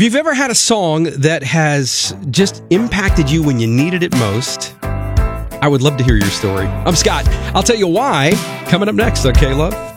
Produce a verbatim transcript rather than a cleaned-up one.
If you've ever had a song that has just impacted you when you needed it most, I would love to hear your story. I'm Scott. I'll tell you why coming up next, okay, love?